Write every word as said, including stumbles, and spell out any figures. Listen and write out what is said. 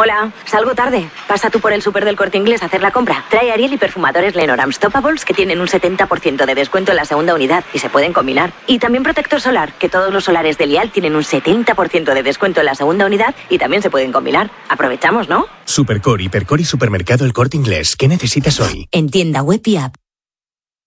Hola, salgo tarde. Pasa tú por el súper del Corte Inglés a hacer la compra. Trae Ariel y perfumadores Lenorams Topables que tienen un setenta por ciento de descuento en la segunda unidad y se pueden combinar. Y también protector solar, que todos los solares de Lial tienen un setenta por ciento de descuento en la segunda unidad y también se pueden combinar. Aprovechamos, ¿no? Supercore, Hipercore y Supermercado El Corte Inglés. ¿Qué necesitas hoy? En tienda web y app.